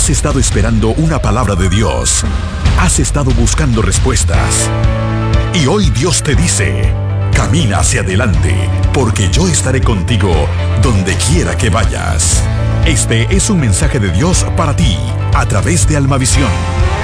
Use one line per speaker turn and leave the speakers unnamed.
Has estado esperando una palabra de Dios. Has estado buscando respuestas. Y hoy Dios te dice: camina hacia adelante, porque yo estaré contigo donde quiera que vayas. Este es un mensaje de Dios para ti, a través de Almavisión.